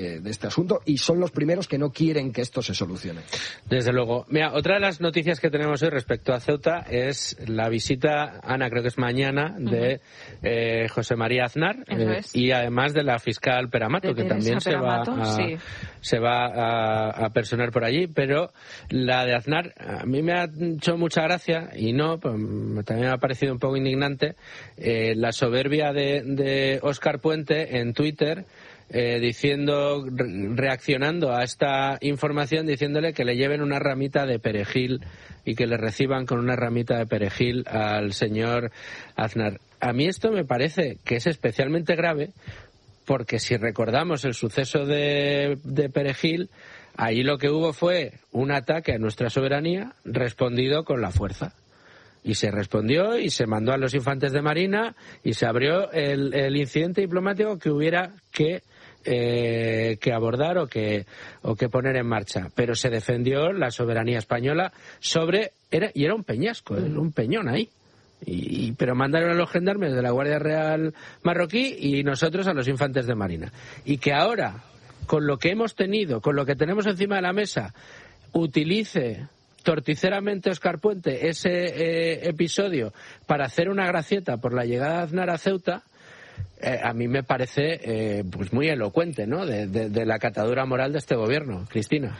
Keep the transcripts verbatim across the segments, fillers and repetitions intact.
de este asunto y son los primeros que no quieren que esto se solucione. Desde luego. Mira, otra de las noticias que tenemos hoy respecto a Ceuta es la visita, Ana, creo que es mañana, de uh-huh. eh, José María Aznar eh, es. y además de la fiscal Peramato, de que Teresa también Peramato, se va, a, sí. se va a, a personar por allí, pero la de Aznar a mí me ha hecho mucha gracia y no, pues, también me ha parecido un poco indignante eh, la soberbia de, de Óscar Puente en Twitter, Eh, diciendo, reaccionando a esta información, diciéndole que le lleven una ramita de perejil y que le reciban con una ramita de perejil al señor Aznar. A mí esto me parece que es especialmente grave porque si recordamos el suceso de, de Perejil, ahí lo que hubo fue un ataque a nuestra soberanía respondido con la fuerza. Y se respondió y se mandó a los infantes de Marina y se abrió el, el incidente diplomático que hubiera que Eh, que abordar o que o que poner en marcha, pero se defendió la soberanía española sobre era y era un peñasco, era un peñón ahí. Y, pero mandaron a los gendarmes de la Guardia Real marroquí y nosotros a los infantes de Marina. Y que ahora, con lo que hemos tenido, con lo que tenemos encima de la mesa, utilice torticeramente Óscar Puente ese eh, episodio para hacer una gracieta por la llegada de Aznar a Ceuta. Eh, a mí me parece eh, pues muy elocuente, ¿no?, de, de, de la catadura moral de este gobierno. Cristina.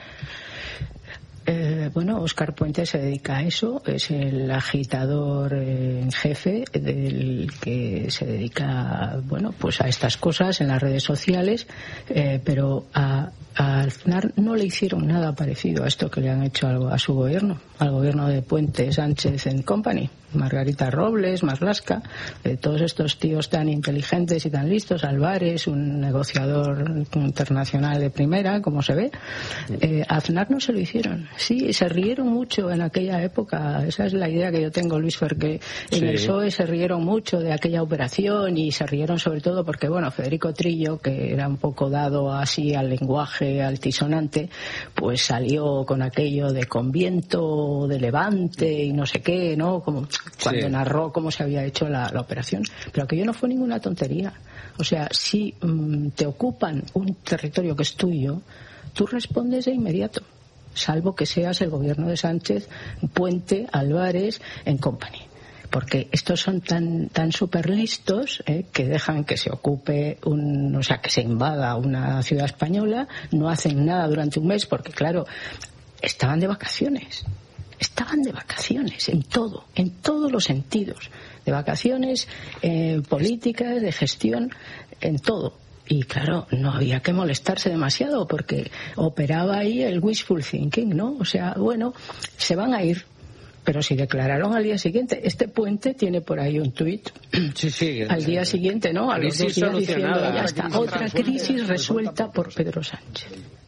Eh, bueno, Óscar Puente se dedica a eso, es el agitador en eh, jefe del que se dedica, bueno, pues a estas cosas en las redes sociales, eh, pero a, a Aznar no le hicieron nada parecido a esto que le han hecho a, a su gobierno, al gobierno de Puente, Sánchez and Company. Margarita Robles, Marlaska, eh, todos estos tíos tan inteligentes y tan listos, Álvarez, un negociador internacional de primera, como se ve, eh, a Aznar no se lo hicieron. Sí, se rieron mucho en aquella época, esa es la idea que yo tengo, Luis, porque en sí. el P S O E se rieron mucho de aquella operación y se rieron sobre todo porque, bueno, Federico Trillo, que era un poco dado así al lenguaje altisonante, pues salió con aquello de Conviento, de Levante y no sé qué, ¿no?, como cuando sí. narró cómo se había hecho la, la operación, pero aquello no fue ninguna tontería. O sea, si mmm, te ocupan un territorio que es tuyo, tú respondes de inmediato, salvo que seas el gobierno de Sánchez, Puente, Álvarez en Company, porque estos son tan tan súper listos eh, que dejan que se ocupe un, o sea, que se invada una ciudad española, no hacen nada durante un mes, porque claro, estaban de vacaciones. Estaban de vacaciones, en todo, en todos los sentidos. De vacaciones, eh, políticas, de gestión, en todo. Y claro, no había que molestarse demasiado porque operaba ahí el wishful thinking, ¿no? O sea, bueno, se van a ir. Pero si declararon al día siguiente, este Puente tiene por ahí un tuit sí, sí, al día siguiente, ¿no? A los dos días diciendo, ya está, otra crisis resuelta por Pedro Sánchez.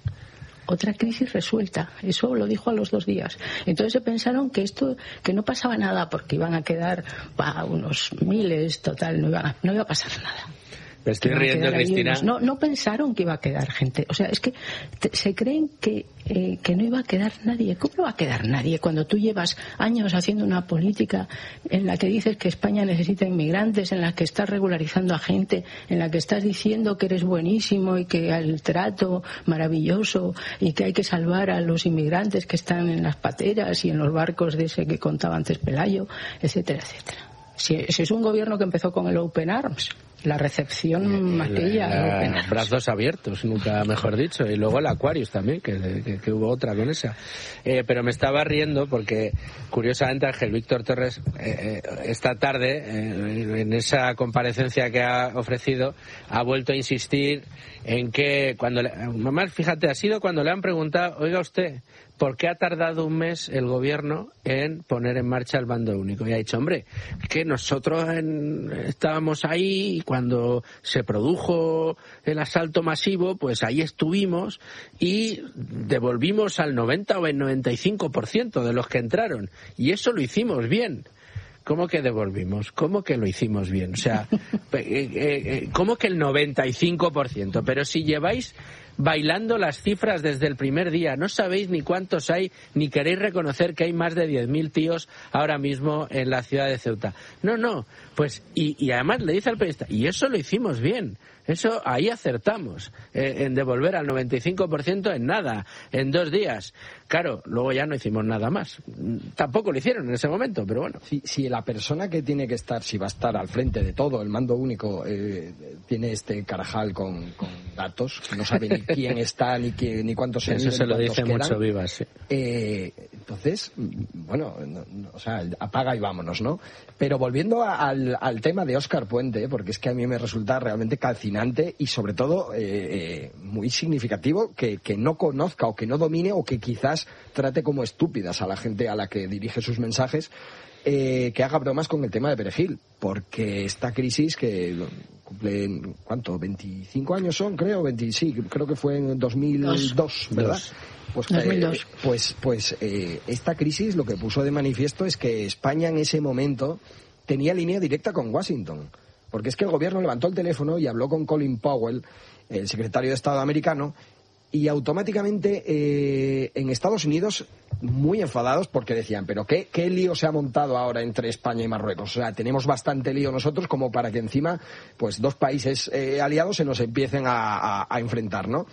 Otra crisis resuelta, eso lo dijo a los dos días. Entonces se pensaron que esto, que no pasaba nada porque iban a quedar bah, unos miles, total, no iba a, no iba a pasar nada. Me estoy riendo, Cristina. No, no pensaron que iba a quedar gente. O sea, es que te, se creen que, eh, que no iba a quedar nadie. ¿Cómo no va a quedar nadie cuando tú llevas años haciendo una política en la que dices que España necesita inmigrantes, en la que estás regularizando a gente, en la que estás diciendo que eres buenísimo y que el trato maravilloso y que hay que salvar a los inmigrantes que están en las pateras y en los barcos de ese que contaba antes Pelayo, etcétera, etcétera? Si, si es un gobierno que empezó con el Open Arms, la recepción aquella, los brazos abiertos, nunca mejor dicho, y luego el Aquarius también, que, que, que hubo otra con esa. Eh, pero me estaba riendo porque, curiosamente, Ángel Víctor Torres, eh, esta tarde, eh, en esa comparecencia que ha ofrecido, ha vuelto a insistir en que, cuando le, mamá, fíjate, ha sido cuando le han preguntado, oiga usted, ¿por qué ha tardado un mes el gobierno en poner en marcha el bando único? Y ha dicho, hombre, que nosotros en, estábamos ahí y cuando se produjo el asalto masivo, pues ahí estuvimos y devolvimos al noventa o el noventa y cinco por ciento de los que entraron. Y eso lo hicimos bien. ¿Cómo que devolvimos? ¿Cómo que lo hicimos bien? O sea, eh, eh, ¿cómo que el noventa y cinco por ciento? Pero si lleváis bailando las cifras desde el primer día. No sabéis ni cuántos hay, ni queréis reconocer que hay más de diez mil tíos ahora mismo en la ciudad de Ceuta. No, no, pues, y, y además le dice al periodista, y eso lo hicimos bien. Eso, ahí acertamos, eh, en devolver al noventa y cinco por ciento en nada, en dos días. Claro, luego ya no hicimos nada más. Tampoco lo hicieron en ese momento, pero bueno. Si, si la persona que tiene que estar, si va a estar al frente de todo, el mando único, eh, tiene este carajal con, con datos, no sabe ni quién está, ni quién, ni cuántos se Eso se lo dice quedan, mucho Vivas, sí. Eh, entonces, bueno, no, no, o sea, apaga y vámonos, ¿no? Pero volviendo a, al, al tema de Óscar Puente, porque es que a mí me resulta realmente calcinante y sobre todo eh, eh, muy significativo que, que no conozca o que no domine o que quizás trate como estúpidas a la gente a la que dirige sus mensajes, eh, que haga bromas con el tema de Perejil, porque esta crisis que cumple, ¿cuánto? veinticinco años son, creo, veinte, sí, creo que fue en dos mil dos, Dos. ¿Verdad? Pues, dos mil dos. Eh, pues, pues eh, esta crisis lo que puso de manifiesto es que España en ese momento tenía línea directa con Washington. Porque es que el gobierno levantó el teléfono y habló con Colin Powell, el secretario de Estado americano, y automáticamente eh, en Estados Unidos, muy enfadados, porque decían, pero qué, qué lío se ha montado ahora entre España y Marruecos. O sea, tenemos bastante lío nosotros como para que encima pues dos países eh, aliados se nos empiecen a, a, a enfrentar, ¿no?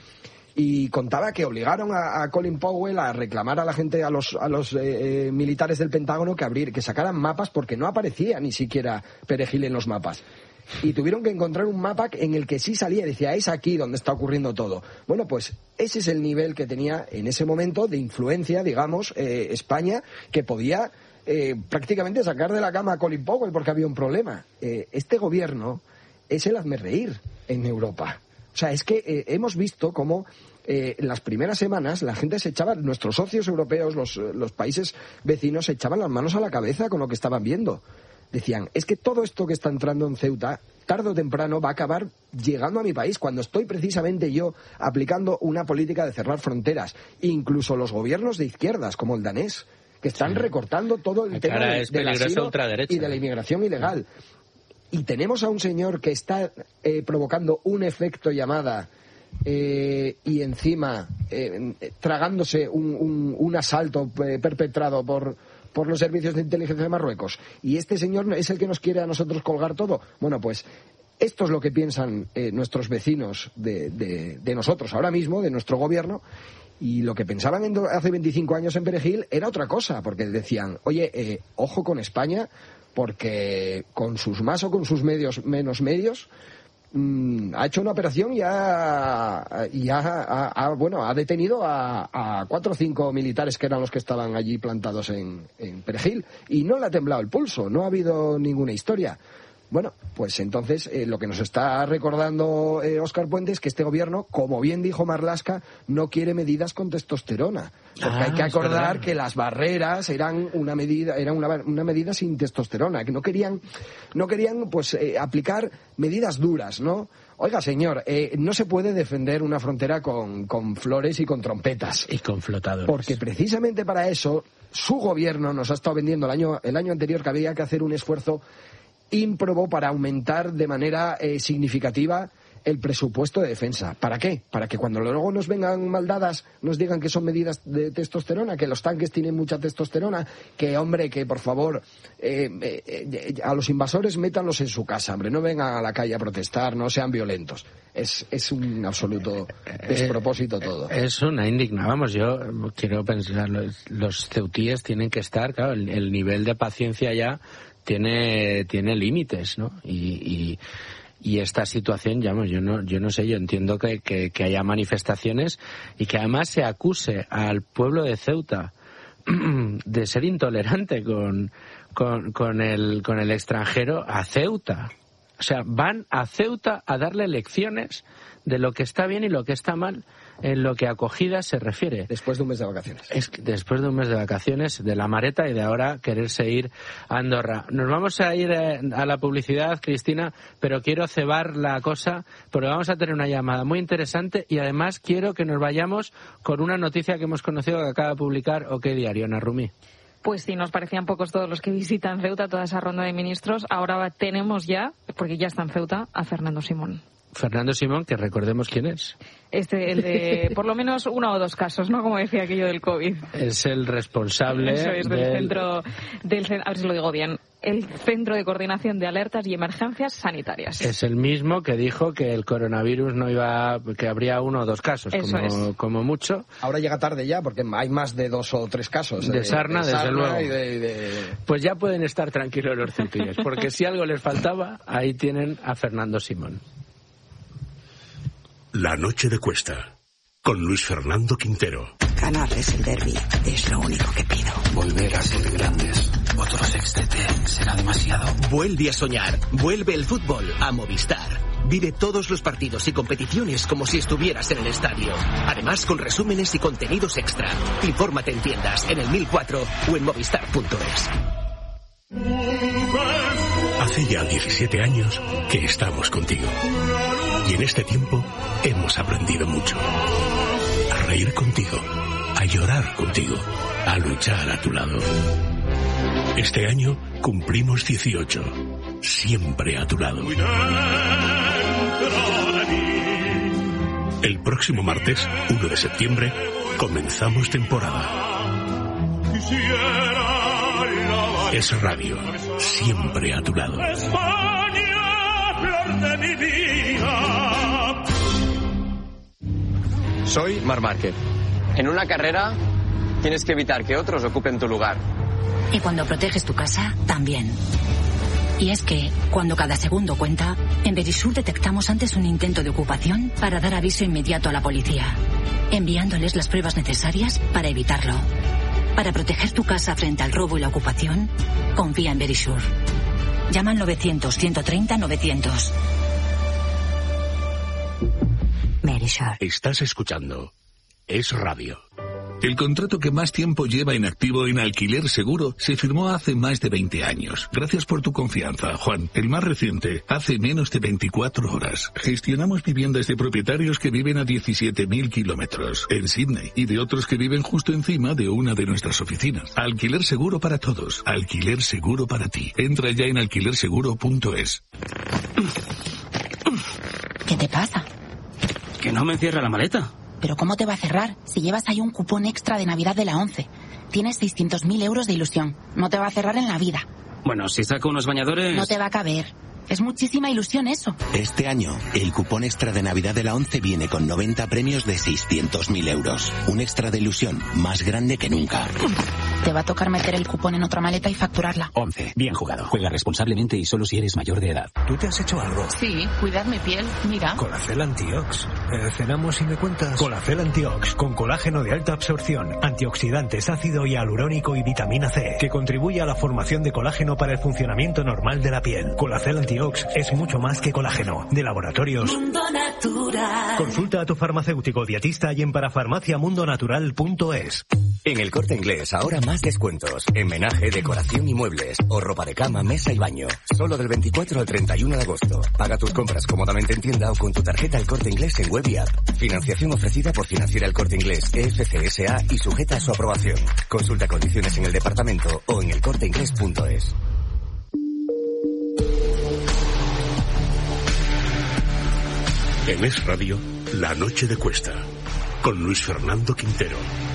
Y contaba que obligaron a, a Colin Powell a reclamar a la gente, a los, a los eh, eh, militares del Pentágono que abrir, que sacaran mapas porque no aparecía ni siquiera Perejil en los mapas. Y tuvieron que encontrar un mapa en el que sí salía, decía, es aquí donde está ocurriendo todo. Bueno, pues ese es el nivel que tenía en ese momento de influencia, digamos, eh, España, que podía eh, prácticamente sacar de la cama a Colin Powell porque había un problema. Eh, este gobierno es el hazmerreír en Europa. O sea, es que eh, hemos visto cómo eh, en las primeras semanas la gente se echaba, nuestros socios europeos, los, los países vecinos, se echaban las manos a la cabeza con lo que estaban viendo. Decían, es que todo esto que está entrando en Ceuta, tarde o temprano va a acabar llegando a mi país, cuando estoy precisamente yo aplicando una política de cerrar fronteras. Incluso los gobiernos de izquierdas, como el danés, que están sí. recortando todo el tema de, del asilo y de la inmigración ilegal. Y tenemos a un señor que está eh, provocando un efecto llamada eh, y encima eh, tragándose un, un, un asalto eh, perpetrado por... por los servicios de inteligencia de Marruecos, y este señor es el que nos quiere a nosotros colgar todo. Bueno, pues esto es lo que piensan eh, nuestros vecinos de, de, de nosotros ahora mismo, de nuestro gobierno, y lo que pensaban en, hace veinticinco años en Perejil era otra cosa, porque decían, oye, eh, ojo con España, porque con sus más o con sus medios menos medios, Mm, ha hecho una operación y ha, y ha, ha, ha, bueno, ha detenido a, a cuatro o cinco militares que eran los que estaban allí plantados en, en Perejil, y no le ha temblado el pulso, no ha habido ninguna historia. Bueno, pues entonces eh, lo que nos está recordando eh, Óscar Puente es que este gobierno, como bien dijo Marlaska, no quiere medidas con testosterona. Porque ah, hay que acordar que las barreras eran una medida, eran una, una medida sin testosterona, que no querían, no querían pues eh, aplicar medidas duras, ¿no? Oiga, señor, eh, no se puede defender una frontera con, con flores y con trompetas. Y con flotadores. Porque precisamente para eso su gobierno nos ha estado vendiendo el año, el año anterior que había que hacer un esfuerzo ímprobo para aumentar de manera eh, significativa el presupuesto de defensa. ¿Para qué? Para que cuando luego nos vengan maldadas nos digan que son medidas de testosterona, que los tanques tienen mucha testosterona, que, hombre, que por favor eh, eh, a los invasores métanlos en su casa, hombre, no vengan a la calle a protestar, no sean violentos. Es, es un absoluto despropósito todo. Es una indigna. Vamos, yo quiero pensar, los, los ceutíes tienen que estar, claro, el, el nivel de paciencia ya tiene tiene límites, ¿no? Y, y, y esta situación, ya, yo no yo no sé, yo entiendo que, que, que haya manifestaciones y que además se acuse al pueblo de Ceuta de ser intolerante con, con, con, el, con el extranjero a Ceuta. O sea, van a Ceuta a darle lecciones de lo que está bien y lo que está mal en lo que a acogida se refiere. Después de un mes de vacaciones. Es que después de un mes de vacaciones, de la mareta y de ahora quererse ir a Andorra. Nos vamos a ir a la publicidad, Cristina, pero quiero cebar la cosa porque vamos a tener una llamada muy interesante y además quiero que nos vayamos con una noticia que hemos conocido que acaba de publicar OK Diario, Narrumí. Pues sí, nos parecían pocos todos los que visitan Ceuta, toda esa ronda de ministros. Ahora tenemos ya, porque ya está en Ceuta, a Fernando Simón. Fernando Simón, que recordemos quién es. Este, el de por lo menos uno o dos casos, ¿no? Como decía aquello del COVID. Es el responsable Eso es, del, del centro, del, a ver si lo digo bien, el Centro de Coordinación de Alertas y Emergencias Sanitarias. Es el mismo que dijo que el coronavirus no iba, que habría uno o dos casos, Eso como, es. como mucho. Ahora llega tarde ya, porque hay más de dos o tres casos. De, de sarna, de desde sarna luego. Y de, de... Pues ya pueden estar tranquilos los ceutíes, porque si algo les faltaba, ahí tienen a Fernando Simón. La noche de Cuesta, con Luis Fernando Quintero. Ganarles el derbi es lo único que pido. Volver a ser grandes. Otro sextete será demasiado. Vuelve a soñar. Vuelve el fútbol a Movistar. Vive todos los partidos y competiciones como si estuvieras en el estadio. Además, con resúmenes y contenidos extra. Infórmate en tiendas, en el mil cuatro o en movistar punto es. Hace ya diecisiete años que estamos contigo. Y en este tiempo hemos aprendido mucho. A reír contigo, a llorar contigo, a luchar a tu lado. Este año cumplimos dieciocho, siempre a tu lado. El próximo martes, uno de septiembre, comenzamos temporada. Es radio, siempre a tu lado. Soy Marc Márquez. En una carrera tienes que evitar que otros ocupen tu lugar. Y cuando proteges tu casa, también. Y es que, cuando cada segundo cuenta, en Verisur detectamos antes un intento de ocupación para dar aviso inmediato a la policía, enviándoles las pruebas necesarias para evitarlo. Para proteger tu casa frente al robo y la ocupación, confía en Verisur. Llama al novecientos, ciento treinta, novecientos. Verisur. Estás escuchando Es Radio. El contrato que más tiempo lleva en activo en Alquiler Seguro se firmó hace más de veinte años. Gracias por tu confianza, Juan. El más reciente, hace menos de veinticuatro horas. Gestionamos viviendas de propietarios que viven a diecisiete mil kilómetros en Sydney y de otros que viven justo encima de una de nuestras oficinas. Alquiler Seguro para todos. Alquiler Seguro para ti. Entra ya en alquiler seguro punto es. ¿Qué te pasa? Que no me cierra la maleta. ¿Pero cómo te va a cerrar si llevas ahí un cupón extra de Navidad de la ONCE? Tienes seiscientos mil euros de ilusión. No te va a cerrar en la vida. Bueno, si saco unos bañadores... No te va a caber. Es muchísima ilusión eso. Este año, el cupón extra de Navidad de la ONCE viene con noventa premios de seiscientos mil euros. Un extra de ilusión más grande que nunca. Te va a tocar meter el cupón en otra maleta y facturarla. ONCE. Bien jugado. Juega responsablemente y solo si eres mayor de edad. ¿Tú te has hecho algo? Sí, cuidar mi piel. Mira. Colacel Antiox. Eh, ¿Cenamos y me cuentas? Colacel Antiox, con colágeno de alta absorción, antioxidantes, ácido hialurónico y vitamina C, que contribuye a la formación de colágeno para el funcionamiento normal de la piel. Colacel Antiox es mucho más que colágeno. De Laboratorios Mundo Natural. Consulta a tu farmacéutico dietista y en parafarmacia mundo natural punto es. En El Corte Inglés, ahora más descuentos. En menaje, decoración y muebles. O ropa de cama, mesa y baño. Solo del veinticuatro al treinta y uno de agosto. Paga tus compras cómodamente en tienda o con tu tarjeta El Corte Inglés en web y app. Financiación ofrecida por Financiera El Corte Inglés, E F C S A y sujeta a su aprobación. Consulta condiciones en el departamento o en el corte inglés punto es. En Es Radio, La Noche de Cuesta, con Luis Fernando Quintero.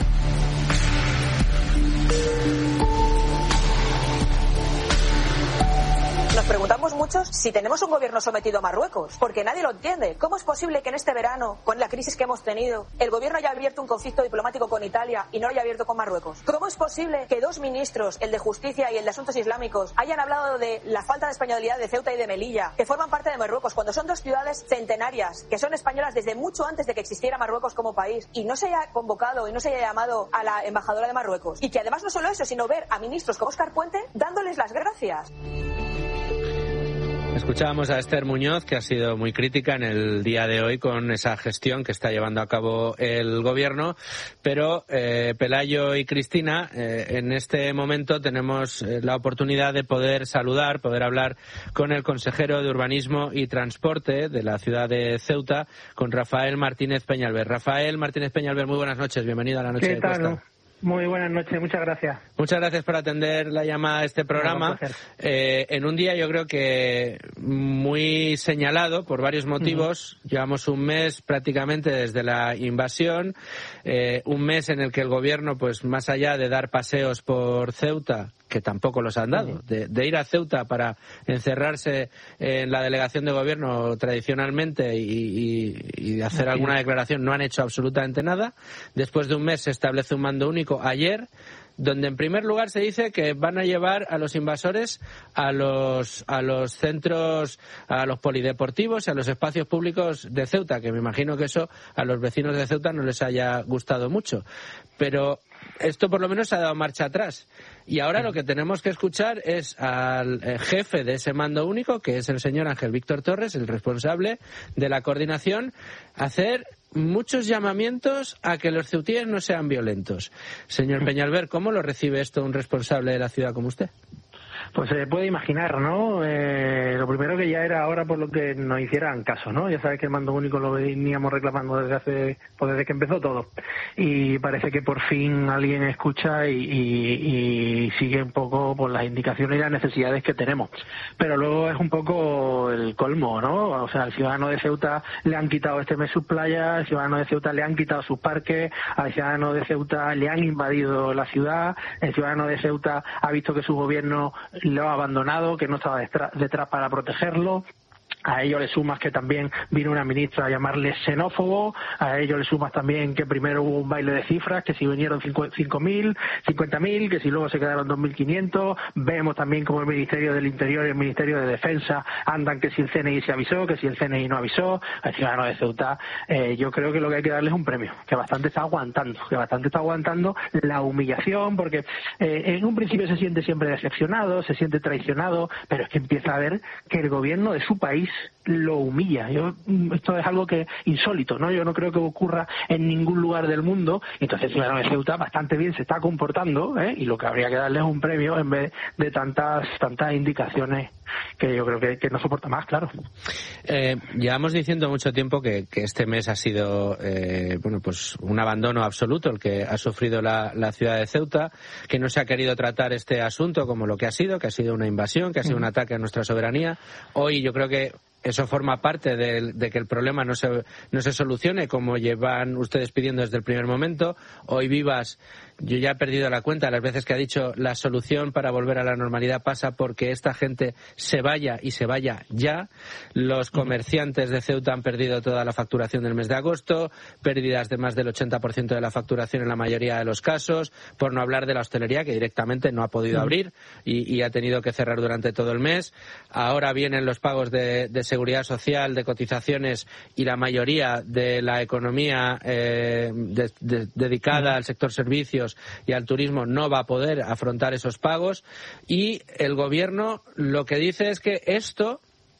Nos preguntamos muchos si tenemos un gobierno sometido a Marruecos, porque nadie lo entiende. ¿Cómo es posible que en este verano, con la crisis que hemos tenido, el gobierno haya abierto un conflicto diplomático con Italia y no lo haya abierto con Marruecos? ¿Cómo es posible que dos ministros, el de Justicia y el de Asuntos Islámicos, hayan hablado de la falta de españolidad de Ceuta y de Melilla, que forman parte de Marruecos, cuando son dos ciudades centenarias, que son españolas desde mucho antes de que existiera Marruecos como país, y no se haya convocado y no se haya llamado a la embajadora de Marruecos? Y que además no solo eso, sino ver a ministros como Óscar Puente dándoles las gracias. Escuchábamos a Esther Muñoz, que ha sido muy crítica en el día de hoy con esa gestión que está llevando a cabo el gobierno, pero eh, Pelayo y Cristina, eh, en este momento tenemos eh, la oportunidad de poder saludar, poder hablar con el consejero de Urbanismo y Transporte de la ciudad de Ceuta, con Rafael Martínez Peñalver. Rafael Martínez Peñalver, muy buenas noches, bienvenido a La Noche de Cuesta. Muy buenas noches, muchas gracias. Muchas gracias por atender la llamada a este programa. Eh, en un día yo creo que muy señalado por varios motivos. Uh-huh. Llevamos un mes prácticamente desde la invasión, eh, un mes en el que el gobierno, pues más allá de dar paseos por Ceuta, que tampoco los han dado, de, de ir a Ceuta para encerrarse en la delegación de gobierno tradicionalmente y, y, y hacer alguna declaración, no han hecho absolutamente nada. Después de un mes se establece un mando único ayer, donde en primer lugar se dice que van a llevar a los invasores a los a los centros, a los polideportivos y a los espacios públicos de Ceuta, que me imagino que eso a los vecinos de Ceuta no les haya gustado mucho. Pero esto por lo menos ha dado marcha atrás. Y ahora lo que tenemos que escuchar es al jefe de ese mando único, que es el señor Ángel Víctor Torres, el responsable de la coordinación, hacer muchos llamamientos a que los ceutíes no sean violentos. Señor Peñalver, ¿cómo lo recibe esto un responsable de la ciudad como usted? Pues se puede imaginar, ¿no? Eh, lo primero que ya era ahora por lo que nos hicieran caso, ¿no? Ya sabes que el mando único lo veníamos reclamando desde hace, pues desde que empezó todo. Y parece que por fin alguien escucha y, y, y sigue un poco por las indicaciones y las necesidades que tenemos. Pero luego es un poco el colmo, ¿no? O sea, al ciudadano de Ceuta le han quitado este mes sus playas, al ciudadano de Ceuta le han quitado sus parques, al ciudadano de Ceuta le han invadido la ciudad, el ciudadano de Ceuta ha visto que su gobierno lo ha abandonado, que no estaba detrás, detrás para protegerlo. A ello le sumas que también vino una ministra a llamarle xenófobo, a ello le sumas también que primero hubo un baile de cifras, que si vinieron cinco mil, cincuenta mil, que si luego se quedaron dos mil quinientos, vemos también como el Ministerio del Interior y el Ministerio de Defensa andan que si el C N I se avisó, que si el C N I no avisó. Al ciudadano de Ceuta, eh, yo creo que lo que hay que darle es un premio, que bastante está aguantando, que bastante está aguantando la humillación, porque eh, en un principio se siente siempre decepcionado, se siente traicionado, pero es que empieza a ver que el gobierno de su país lo humilla. Yo, esto es algo que insólito, ¿no? Yo no creo que ocurra en ningún lugar del mundo. Entonces el ciudadano de Ceuta bastante bien se está comportando, ¿eh? Y lo que habría que darle es un premio en vez de tantas tantas indicaciones que yo creo que, que no soporta más, claro. Eh, llevamos diciendo mucho tiempo que, que este mes ha sido eh, bueno, pues un abandono absoluto el que ha sufrido la, la ciudad de Ceuta, que no se ha querido tratar este asunto como lo que ha sido, que ha sido una invasión, que ha sido un ataque a nuestra soberanía. Hoy yo creo que eso forma parte de, de que el problema no se, no se solucione como llevan ustedes pidiendo desde el primer momento. Hoy Vivas, yo ya he perdido la cuenta de las veces que ha dicho la solución para volver a la normalidad pasa porque esta gente se vaya y se vaya ya. Los comerciantes de Ceuta han perdido toda la facturación del mes de agosto, pérdidas de más del ochenta por ciento de la facturación en la mayoría de los casos, por no hablar de la hostelería que directamente no ha podido abrir y, y ha tenido que cerrar durante todo el mes. Ahora vienen los pagos de, de seguridad social, de cotizaciones y la mayoría de la economía eh, de, de, dedicada al sector servicios y al turismo no va a poder afrontar esos pagos y el gobierno lo que dice es que esto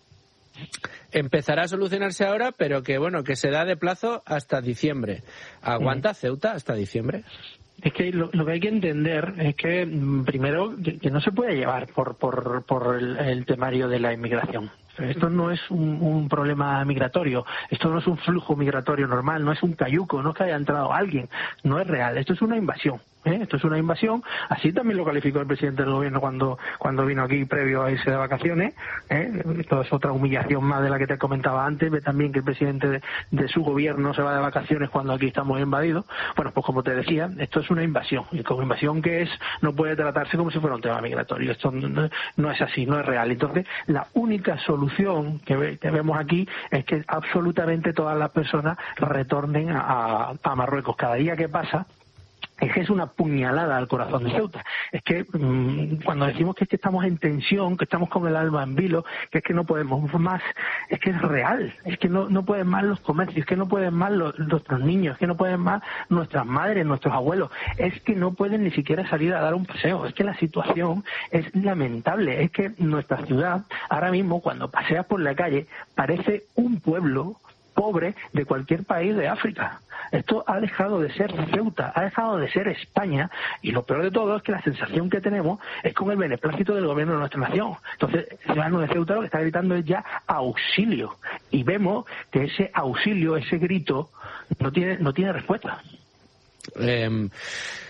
empezará a solucionarse ahora, pero que bueno, que se da de plazo hasta diciembre. ¿Aguanta Ceuta hasta diciembre? Es que lo, lo que hay que entender es que, primero, que, que no se puede llevar por, por, por el, el temario de la inmigración. Esto no es un, un problema migratorio, esto no es un flujo migratorio normal, no es un cayuco, no es que haya entrado alguien, no es real, esto es una invasión. ¿Eh? Esto es una invasión, así también lo calificó el presidente del gobierno cuando cuando vino aquí previo a irse de vacaciones. ¿eh? Esto es otra humillación más de la que te comentaba antes, ve también que el presidente de, de su gobierno se va de vacaciones cuando aquí estamos invadidos. Bueno, pues como te decía, esto es una invasión, y como invasión que es, no puede tratarse como si fuera un tema migratorio, esto no, no es así, no es real. Entonces, la única solución que, ve, que vemos aquí es que absolutamente todas las personas retornen a, a Marruecos. Cada día que pasa es que es una puñalada al corazón de Ceuta. Es que mmm, cuando decimos que, es que estamos en tensión, que estamos con el alma en vilo, que es que no podemos más, es que es real. Es que no, no pueden más los comercios, es que no pueden más los, nuestros niños, es que no pueden más nuestras madres, nuestros abuelos. Es que no pueden ni siquiera salir a dar un paseo. Es que la situación es lamentable. Es que nuestra ciudad, ahora mismo, cuando paseas por la calle, parece un pueblo pobre de cualquier país de África. Esto ha dejado de ser Ceuta, ha dejado de ser España, y lo peor de todo es que la sensación que tenemos es con el beneplácito del gobierno de nuestra nación. Entonces, el ciudadano de Ceuta lo que está gritando es ya auxilio, y vemos que ese auxilio, ese grito, no tiene, no tiene respuesta. Eh...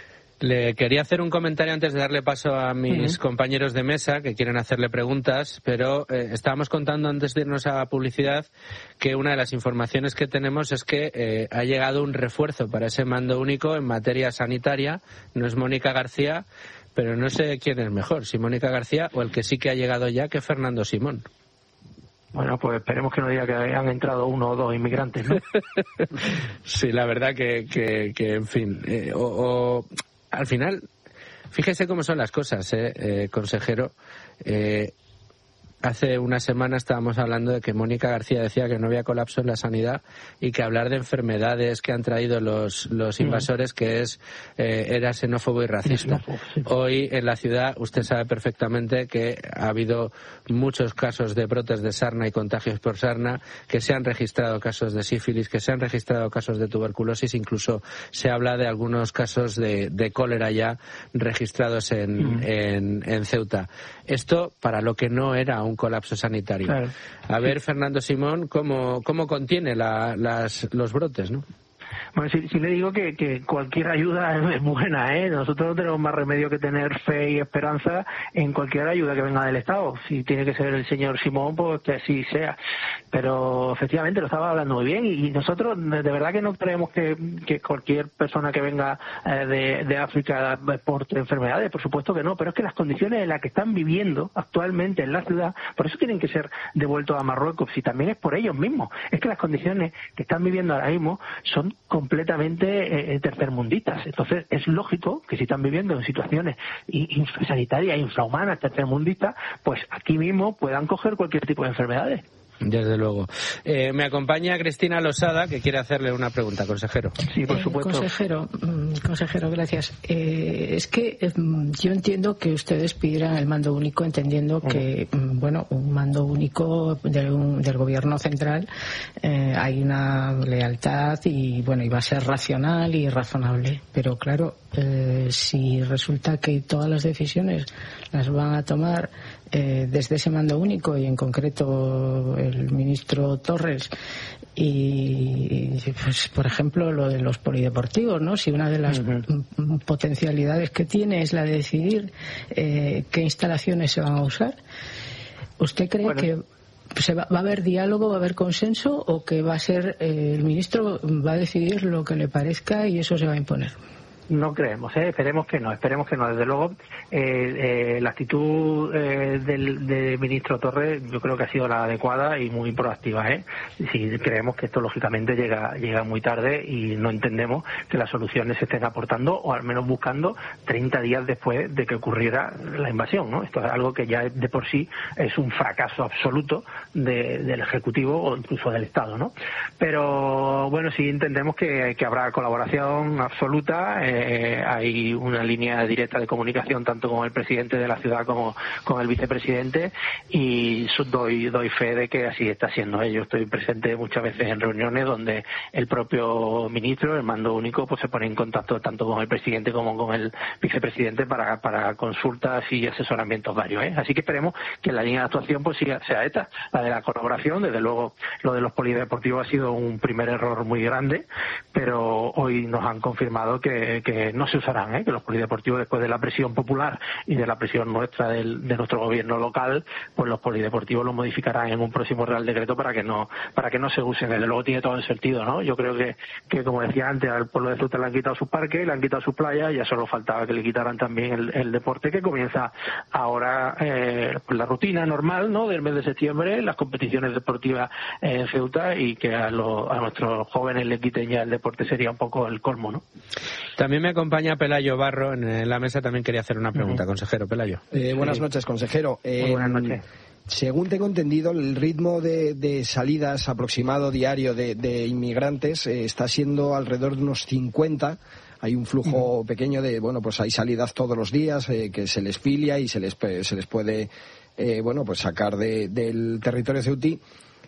Le quería hacer un comentario antes de darle paso a mis uh-huh. compañeros de mesa que quieren hacerle preguntas, pero eh, estábamos contando antes de irnos a publicidad que una de las informaciones que tenemos es que eh, ha llegado un refuerzo para ese mando único en materia sanitaria. No es Mónica García, pero no sé quién es mejor, si Mónica García o el que sí que ha llegado ya, que Fernando Simón. Bueno, pues esperemos que no diga que han entrado uno o dos inmigrantes, ¿no? Sí, la verdad que, que, que en fin, eh, o, o al final, fíjese cómo son las cosas, eh, eh consejero. Eh, Hace una semana estábamos hablando de que Mónica García decía que no había colapso en la sanidad y que hablar de enfermedades que han traído los, los invasores, que es eh, era xenófobo y racista. Hoy en la ciudad usted sabe perfectamente que ha habido muchos casos de brotes de sarna y contagios por sarna, que se han registrado casos de sífilis, que se han registrado casos de tuberculosis, incluso se habla de algunos casos de, de cólera ya registrados en, mm. en, en Ceuta. Esto para lo que no era un colapso sanitario. Claro. A ver, Fernando Simón, cómo, cómo contiene la, las, los brotes, ¿no? Bueno, sí, sí le digo que, que cualquier ayuda es buena, ¿eh? Nosotros no tenemos más remedio que tener fe y esperanza en cualquier ayuda que venga del Estado. Si tiene que ser el señor Simón, pues que así sea. Pero efectivamente lo estaba hablando muy bien y nosotros de verdad que no creemos que, que cualquier persona que venga eh, de, de África porte enfermedades, por supuesto que no, pero es que las condiciones en las que están viviendo actualmente en la ciudad, por eso tienen que ser devueltos a Marruecos y también es por ellos mismos. Es que las condiciones que están viviendo ahora mismo son completamente eh, tercermundistas. Entonces es lógico que si están viviendo en situaciones sanitarias, infrahumanas, tercermundistas, pues aquí mismo puedan coger cualquier tipo de enfermedades. Desde luego. Eh, me acompaña Cristina Losada, que quiere hacerle una pregunta, consejero. Sí, por supuesto. Eh, consejero, consejero, gracias. Eh, es que eh, yo entiendo que ustedes pidieran el mando único, entendiendo que, mm. bueno, un mando único de un, del gobierno central, eh, hay una lealtad y, bueno, y va a ser racional y razonable. Pero, claro, eh, si resulta que todas las decisiones las van a tomar eh, desde ese mando único y, en concreto, el ministro Torres y, pues, por ejemplo, lo de los polideportivos, ¿no? Si una de las uh-huh. potencialidades que tiene es la de decidir eh, qué instalaciones se van a usar, ¿usted cree bueno. que se va, va a haber diálogo, va a haber consenso o que va a ser eh, el ministro va a decidir lo que le parezca y eso se va a imponer? No creemos, ¿eh? esperemos que no, esperemos que no. Desde luego, eh, eh, la actitud eh, del, del ministro Torres yo creo que ha sido la adecuada y muy proactiva. ¿eh? Sí, creemos que esto lógicamente llega llega muy tarde y no entendemos que las soluciones se estén aportando o al menos buscando treinta días después de que ocurriera la invasión, ¿no? Esto es algo que ya de por sí es un fracaso absoluto de, del Ejecutivo o incluso del Estado, ¿no? Pero bueno, sí entendemos que, que habrá colaboración absoluta. Eh, Eh, hay una línea directa de comunicación tanto con el presidente de la ciudad como con el vicepresidente y doy doy fe de que así está siendo. ¿eh? Yo estoy presente muchas veces en reuniones donde el propio ministro, el mando único, pues se pone en contacto tanto con el presidente como con el vicepresidente para para consultas y asesoramientos varios. ¿eh? Así que esperemos que la línea de actuación pues siga, sea esta, la de la colaboración. Desde luego lo de los polideportivos ha sido un primer error muy grande, pero hoy nos han confirmado que que no se usarán, ¿eh? que los polideportivos, después de la presión popular y de la presión nuestra del, de nuestro gobierno local, pues los polideportivos los modificarán en un próximo Real Decreto para que no para que no se usen. Desde luego tiene todo el sentido, ¿no? Yo creo que, que como decía antes, al pueblo de Ceuta le han quitado sus parques, le han quitado sus playas, ya solo faltaba que le quitaran también el, el deporte que comienza ahora eh, pues la rutina normal, ¿no? Del mes de septiembre, las competiciones deportivas en Ceuta, y que a, lo, a nuestros jóvenes le quiten ya el deporte sería un poco el colmo, ¿no? También me acompaña Pelayo Barro en la mesa, también quería hacer una pregunta, uh-huh. consejero. Pelayo. Eh, buenas noches, consejero. Eh, buenas noches. Según tengo entendido, el ritmo de, de salidas aproximado diario de, de inmigrantes eh, está siendo alrededor de unos cincuenta. Hay un flujo uh-huh. pequeño de, bueno, pues hay salidas todos los días eh, que se les filia y se les, se les puede, eh, bueno, pues sacar de, del territorio ceutí.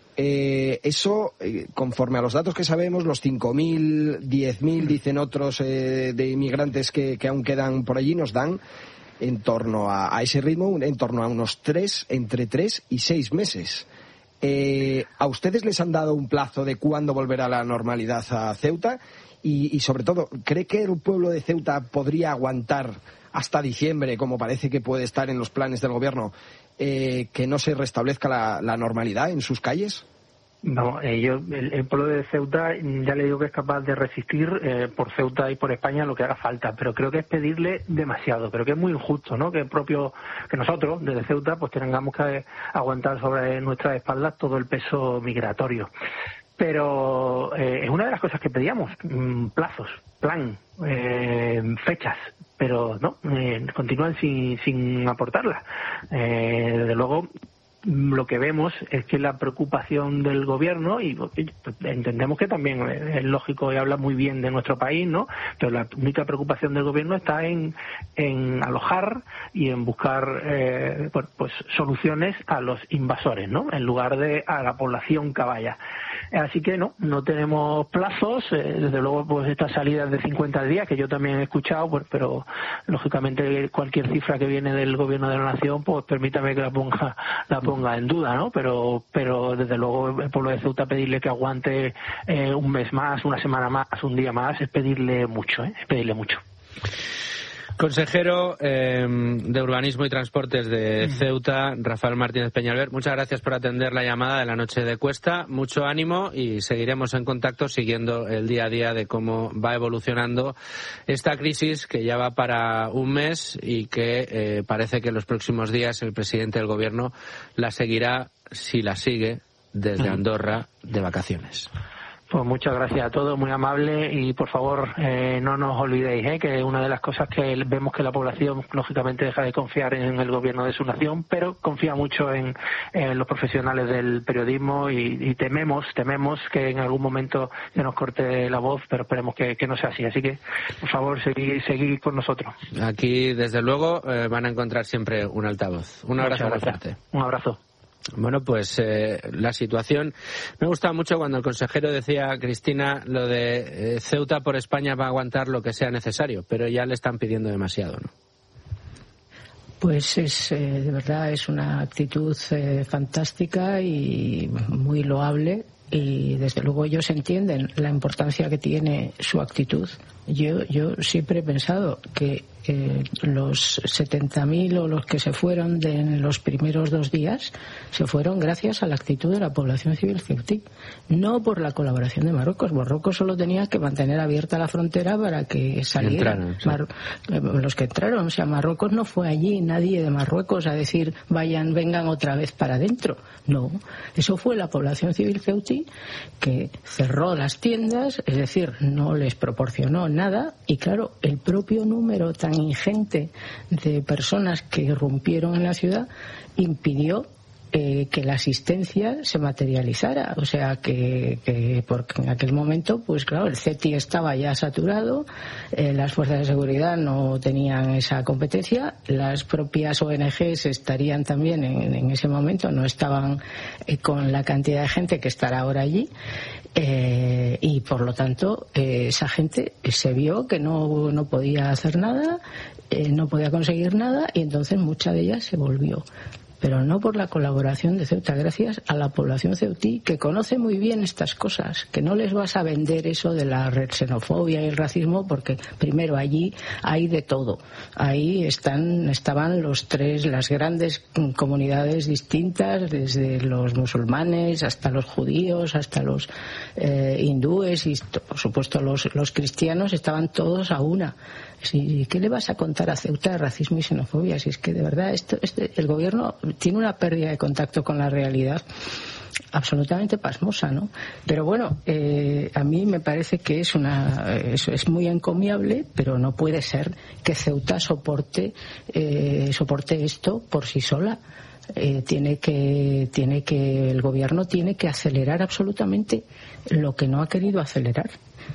Eh, eso, eh, conforme a los datos que sabemos, los cinco mil, diez mil, dicen otros, eh, de inmigrantes que, que aún quedan por allí, nos dan en torno a, a ese ritmo, en torno a unos tres, entre tres y seis meses. Eh, ¿A ustedes les han dado un plazo de cuándo volverá la normalidad a Ceuta? y, y sobre todo, ¿cree que el pueblo de Ceuta podría aguantar hasta diciembre, como parece que puede estar en los planes del gobierno, eh, que no se restablezca la, la normalidad en sus calles? No, eh, yo, el, el pueblo de Ceuta ya le digo que es capaz de resistir eh, por Ceuta y por España lo que haga falta, pero creo que es pedirle demasiado, creo que es muy injusto, ¿no? Que propio que nosotros desde Ceuta pues tengamos que aguantar sobre nuestras espaldas todo el peso migratorio. Pero eh, es una de las cosas que pedíamos, mmm, plazos, plan, eh, fechas, pero no, eh, continúan sin, sin aportarlas. Eh, desde luego, lo que vemos es que la preocupación del gobierno, y entendemos que también es lógico y habla muy bien de nuestro país, ¿no? Pero la única preocupación del gobierno está en, en alojar y en buscar eh, pues, pues soluciones a los invasores, ¿no? En lugar de a la población caballa. Así que no, no tenemos plazos, eh, desde luego pues estas salidas de cincuenta días que yo también he escuchado, pues, pero lógicamente cualquier cifra que viene del gobierno de la nación, pues permítame que la ponga la ponga en duda, ¿no? Pero pero desde luego el pueblo de Ceuta pedirle que aguante eh, un mes más, una semana más, un día más, es pedirle mucho, ¿eh? Es pedirle mucho. Consejero eh, de Urbanismo y Transportes de Ceuta, Rafael Martínez Peñalver, muchas gracias por atender la llamada de la noche de Cuesta. Mucho ánimo y seguiremos en contacto siguiendo el día a día de cómo va evolucionando esta crisis que ya va para un mes y que eh, parece que en los próximos días el presidente del Gobierno la seguirá, si la sigue, desde Andorra de vacaciones. Pues muchas gracias a todos, muy amable, y por favor eh, no nos olvidéis eh, que una de las cosas que vemos que la población lógicamente deja de confiar en el gobierno de su nación, pero confía mucho en, en los profesionales del periodismo y, y tememos tememos que en algún momento se nos corte la voz, pero esperemos que, que no sea así. Así que por favor seguid, seguid con nosotros. Aquí desde luego eh, van a encontrar siempre un altavoz. Un abrazo muy fuerte. Un abrazo. Bueno, pues eh, la situación... Me gusta mucho cuando el consejero decía, Cristina, lo de eh, Ceuta por España va a aguantar lo que sea necesario, pero ya le están pidiendo demasiado, ¿no? Pues es, eh, de verdad, es una actitud eh, fantástica y muy loable, y desde luego ellos entienden la importancia que tiene su actitud. Yo, yo siempre he pensado que eh, los setenta mil o los que se fueron de en los primeros dos días se fueron gracias a la actitud de la población civil ceutí, no por la colaboración de Marruecos. Marruecos solo tenía que mantener abierta la frontera para que salieran sí. Mar- los que entraron. O sea, Marruecos no fue allí, nadie de Marruecos a decir vayan, vengan otra vez para adentro. No, eso fue la población civil ceutí que cerró las tiendas, es decir, no les proporcionó nada, y claro, el propio número tan ingente de personas que irrumpieron en la ciudad impidió Eh, que la asistencia se materializara, o sea que, que porque en aquel momento pues claro, el C E T I estaba ya saturado, eh, las fuerzas de seguridad no tenían esa competencia, las propias O N Ges estarían también en, en ese momento, no estaban eh, con la cantidad de gente que estará ahora allí, eh, y por lo tanto eh, esa gente se vio que no, no podía hacer nada, eh, no podía conseguir nada, y entonces mucha de ella se volvió. Pero no por la colaboración de Ceuta, gracias a la población ceutí, que conoce muy bien estas cosas, que no les vas a vender eso de la xenofobia y el racismo, porque primero allí hay de todo. Ahí están, estaban los tres, las grandes comunidades distintas, desde los musulmanes hasta los judíos, hasta los eh, hindúes y por supuesto los, los cristianos, estaban todos a una. Sí, ¿qué le vas a contar a Ceuta de racismo y xenofobia? Si es que de verdad esto, este, el gobierno tiene una pérdida de contacto con la realidad absolutamente pasmosa, ¿no? Pero bueno, eh, a mí me parece que es una es, es muy encomiable, pero no puede ser que Ceuta soporte eh, soporte esto por sí sola. Eh, tiene que tiene que el gobierno tiene que acelerar absolutamente lo que no ha querido acelerar.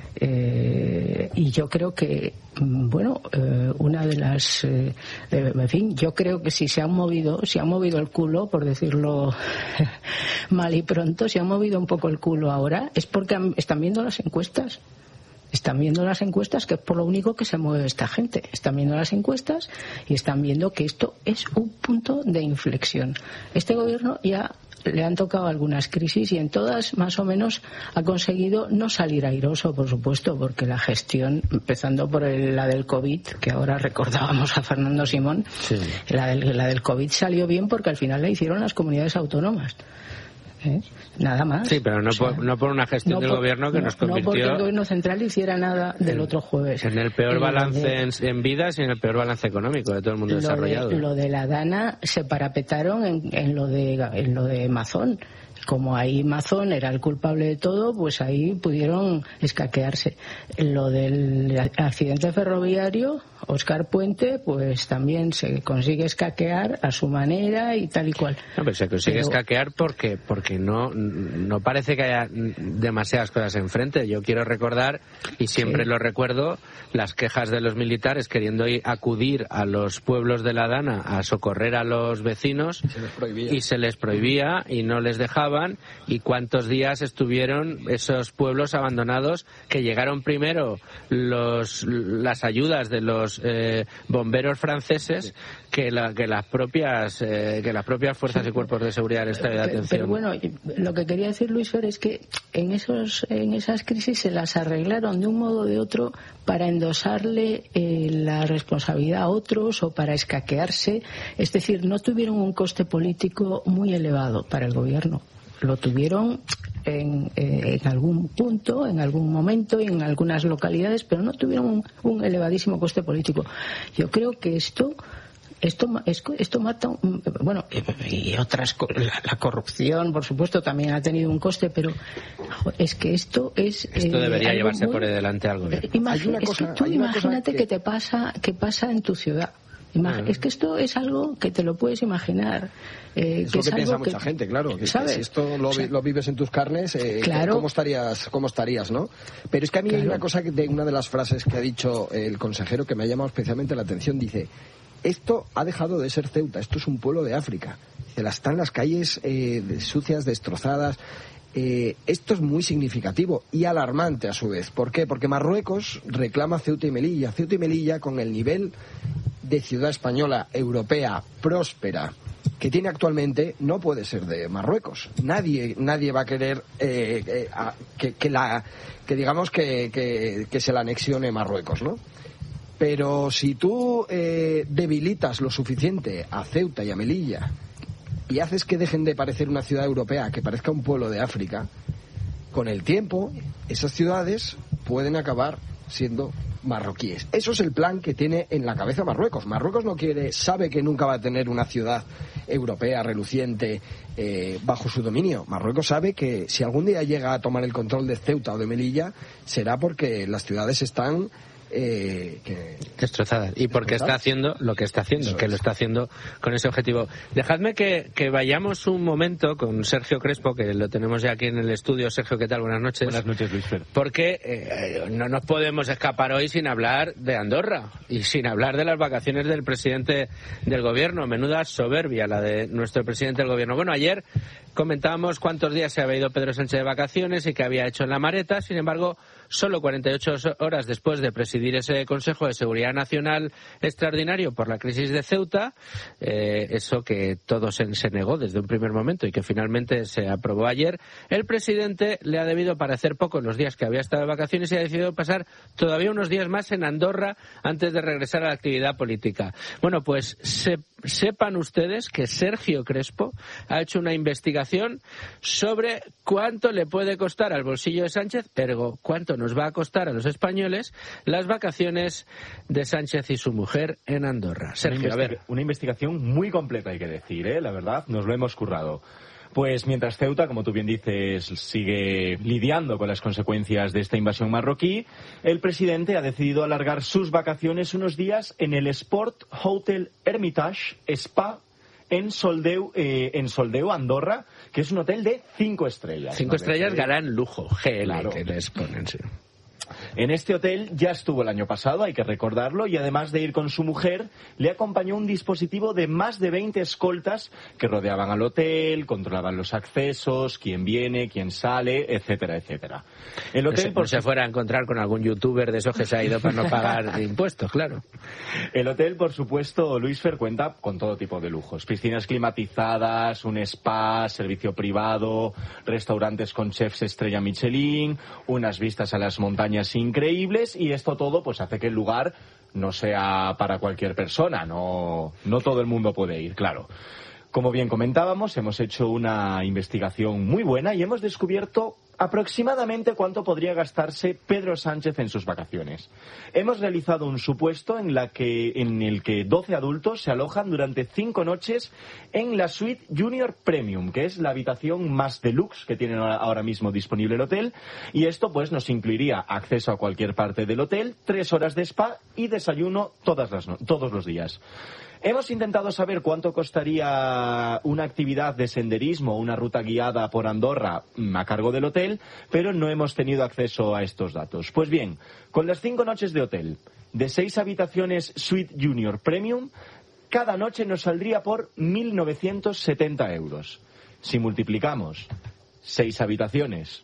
Eh, y yo creo que bueno eh, una de las eh, eh, en fin, yo creo que si se han movido si han movido el culo, por decirlo mal y pronto, si han movido un poco el culo ahora es porque han, están viendo las encuestas. Están viendo las encuestas, que es por lo único que se mueve esta gente. Están viendo las encuestas y están viendo que esto es un punto de inflexión. Este gobierno ya le han tocado algunas crisis y en todas más o menos ha conseguido no salir airoso, por supuesto, porque la gestión, empezando por el, la del COVID, que ahora recordábamos a Fernando Simón, sí. la, del, la del COVID salió bien porque al final la hicieron las comunidades autónomas. ¿Eh? Nada más. Sí, pero no, o sea, por, no por una gestión no del por, gobierno que no, nos convirtió... No porque el gobierno central hiciera nada del en, otro jueves. En el peor en balance de, en, en vidas y en el peor balance económico de todo el mundo lo desarrollado. De, lo de la Dana se parapetaron en, en, lo, de, en lo de Mazón. Como ahí Mazón era el culpable de todo, pues ahí pudieron escaquearse. Lo del accidente ferroviario, Óscar Puente, pues también se consigue escaquear a su manera y tal y cual. No, pero se consigue pero... escaquear porque porque no no parece que haya demasiadas cosas enfrente. Yo quiero recordar, y siempre sí. lo recuerdo, las quejas de los militares queriendo ir, acudir a los pueblos de la Dana a socorrer a los vecinos y se les prohibía, y, se les prohibía y no les dejaban. Y cuántos días estuvieron esos pueblos abandonados, que llegaron primero los las ayudas de los eh, bomberos franceses sí. que, la, que las propias eh, que las propias fuerzas y cuerpos de seguridad del Estado de atención. Pero bueno, lo que quería decir, Luis Fer, es que en esos en esas crisis se las arreglaron de un modo o de otro para endosarle eh, la responsabilidad a otros o para escaquearse. Es decir, no tuvieron un coste político muy elevado para el gobierno. Lo tuvieron en, eh, en algún punto, en algún momento y en algunas localidades, pero no tuvieron un, un elevadísimo coste político. Yo creo que esto esto esto mata, bueno, y otras, la, la corrupción, por supuesto, también ha tenido un coste, pero es que esto es esto debería eh, llevarse muy, por delante al gobierno. Imagina, es cosa, que tú imagínate que... que te pasa que pasa en tu ciudad. Imag- es que esto es algo que te lo puedes imaginar. Eh, es que lo que es piensa algo mucha que, gente, claro. Que, ¿sabes? que si esto lo, o sea, lo vives en tus carnes, eh, claro. ¿cómo estarías, cómo estarías, no? Pero es que a mí claro. hay una cosa, que de una de las frases que ha dicho el consejero que me ha llamado especialmente la atención. Dice, esto ha dejado de ser Ceuta, esto es un pueblo de África. Dice, están las calles eh, sucias, destrozadas. Eh, esto es muy significativo y alarmante a su vez. ¿Por qué? Porque Marruecos reclama Ceuta y Melilla. Ceuta y Melilla, con el nivel de ciudad española, europea, próspera, que tiene actualmente, no puede ser de Marruecos. Nadie nadie va a querer eh, eh, a, que, que la que digamos que, que, que se la anexione Marruecos, ¿no? Pero si tú eh, debilitas lo suficiente a Ceuta y a Melilla y haces que dejen de parecer una ciudad europea, que parezca un pueblo de África, con el tiempo esas ciudades pueden acabar siendo marroquíes. Eso es el plan que tiene en la cabeza Marruecos. Marruecos no quiere, sabe que nunca va a tener una ciudad europea reluciente eh, bajo su dominio. Marruecos sabe que si algún día llega a tomar el control de Ceuta o de Melilla, será porque las ciudades están Eh, que... destrozadas y porque está haciendo lo que está haciendo, Eso que es. lo está haciendo con ese objetivo. Dejadme que, que vayamos un momento con Sergio Crespo, que lo tenemos ya aquí en el estudio. Sergio, ¿qué tal? Buenas noches. Buenas noches, Luis Fer. Porque eh, no nos podemos escapar hoy sin hablar de Andorra y sin hablar de las vacaciones del presidente del gobierno. Menuda soberbia la de nuestro presidente del gobierno. Bueno, ayer comentábamos cuántos días se había ido Pedro Sánchez de vacaciones y qué había hecho en la Mareta. Sin embargo, solo cuarenta y ocho horas después de presidir ese Consejo de Seguridad Nacional extraordinario por la crisis de Ceuta, eh, eso que todo se, se negó desde un primer momento y que finalmente se aprobó ayer, el presidente le ha debido parecer poco en los días que había estado de vacaciones y ha decidido pasar todavía unos días más en Andorra antes de regresar a la actividad política. Bueno, pues se, sepan ustedes que Sergio Crespo ha hecho una investigación sobre cuánto le puede costar al bolsillo de Sánchez, ergo, cuánto nos va a costar a los españoles las vacaciones de Sánchez y su mujer en Andorra. Sergio, a ver. Una investigación muy completa, hay que decir, ¿eh? La verdad, nos lo hemos currado. Pues mientras Ceuta, como tú bien dices, sigue lidiando con las consecuencias de esta invasión marroquí, el presidente ha decidido alargar sus vacaciones unos días en el Sport Hotel Hermitage Spa en Soldeu, eh, en Soldeu, Andorra, que es un hotel de cinco estrellas. Cinco estrellas, gran lujo, G L, claro. que les ponen, sí. En este hotel ya estuvo el año pasado, hay que recordarlo, y además de ir con su mujer, le acompañó un dispositivo de más de veinte escoltas que rodeaban al hotel, controlaban los accesos, quién viene, quién sale, etcétera, etcétera. El hotel, no se, por no se fuera a encontrar con algún youtuber de esos que se ha ido para no pagar impuestos, claro. El hotel, por supuesto, Luis Fer, cuenta con todo tipo de lujos. Piscinas climatizadas, un spa, servicio privado, restaurantes con chefs estrella Michelin, unas vistas a las montañas increíbles, y esto todo pues hace que el lugar no sea para cualquier persona, no, no todo el mundo puede ir, claro. Como bien comentábamos, hemos hecho una investigación muy buena y hemos descubierto aproximadamente cuánto podría gastarse Pedro Sánchez en sus vacaciones. Hemos realizado un supuesto en, la que, en el que doce adultos se alojan durante cinco noches en la suite Junior Premium, que es la habitación más deluxe que tiene ahora mismo disponible el hotel, y esto pues nos incluiría acceso a cualquier parte del hotel, tres horas de spa y desayuno todas las no- todos los días. Hemos intentado saber cuánto costaría una actividad de senderismo, una ruta guiada por Andorra a cargo del hotel, pero no hemos tenido acceso a estos datos. Pues bien, con las cinco noches de hotel, de seis habitaciones Suite Junior Premium, cada noche nos saldría por mil novecientos setenta euros. Si multiplicamos seis habitaciones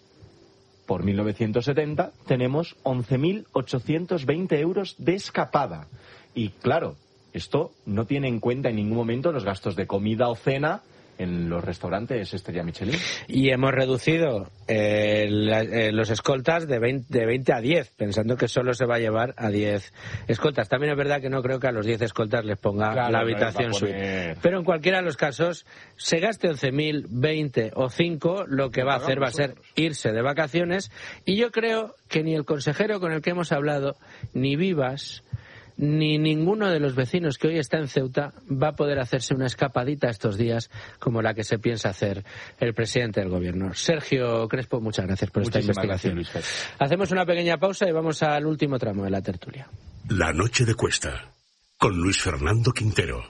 por mil novecientos setenta, tenemos once mil ochocientos veinte euros de escapada. Y claro, esto no tiene en cuenta en ningún momento los gastos de comida o cena en los restaurantes estrella Michelin. Y hemos reducido eh, la, eh, los escoltas de veinte, de veinte a diez, pensando que solo se va a llevar a diez escoltas. También es verdad que no creo que a los diez escoltas les ponga claro, la habitación suite. Pero en cualquiera de los casos, se gaste once mil, veinte o cinco, lo que va a hacer va a ser irse de vacaciones. Y yo creo que ni el consejero con el que hemos hablado, ni Vivas, ni ninguno de los vecinos que hoy está en Ceuta va a poder hacerse una escapadita estos días como la que se piensa hacer el presidente del gobierno. Sergio Crespo, muchas gracias por Muchísimas esta investigación. Gracias, Luis. Hacemos una pequeña pausa y vamos al último tramo de la tertulia. La noche de Cuesta, con Luis Fernando Quintero.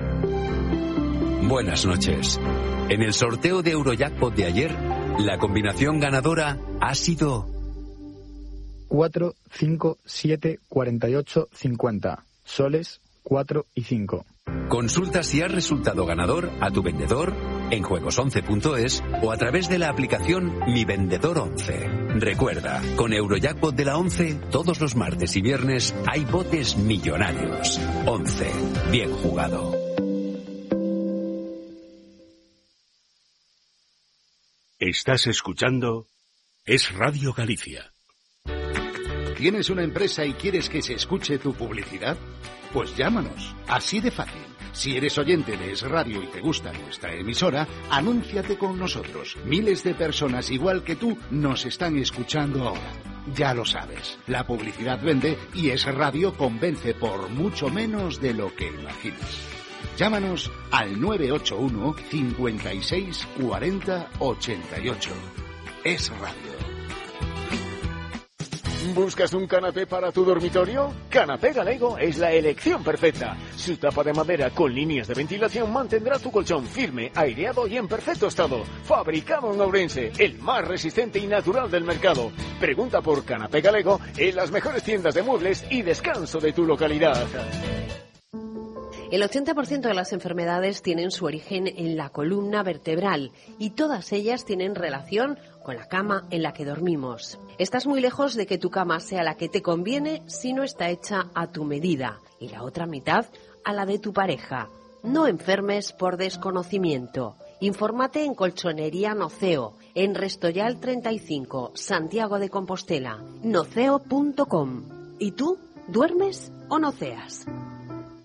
Buenas noches. En el sorteo de Eurojackpot de ayer, la combinación ganadora ha sido cuatro, cinco, siete, cuarenta y ocho, cincuenta. Soles, cuatro y cinco. Consulta si has resultado ganador a tu vendedor en juegos once punto es o a través de la aplicación Mi Vendedor once. Recuerda, con Eurojackpot de la once, todos los martes y viernes hay botes millonarios. once. Bien jugado. Estás escuchando Es Radio Galicia. ¿Tienes una empresa y quieres que se escuche tu publicidad? Pues llámanos, así de fácil. Si eres oyente de Es Radio y te gusta nuestra emisora, anúnciate con nosotros. Miles de personas igual que tú nos están escuchando ahora. Ya lo sabes, la publicidad vende y Es Radio convence por mucho menos de lo que imaginas. Llámanos al nueve ocho uno, cincuenta y seis, cuarenta, ochenta y ocho. Es Radio. ¿Buscas un canapé para tu dormitorio? Canapé Galego es la elección perfecta. Su tapa de madera con líneas de ventilación mantendrá tu colchón firme, aireado y en perfecto estado. Fabricado en Ourense, el más resistente y natural del mercado. Pregunta por Canapé Galego en las mejores tiendas de muebles y descanso de tu localidad. El ochenta por ciento de las enfermedades tienen su origen en la columna vertebral y todas ellas tienen relación con la cama en la que dormimos. Estás muy lejos de que tu cama sea la que te conviene si no está hecha a tu medida y la otra mitad a la de tu pareja. No enfermes por desconocimiento. Infórmate en Colchonería Noceo, en Restoyal treinta y cinco, Santiago de Compostela, noceo punto com. ¿Y tú? ¿Duermes o noceas?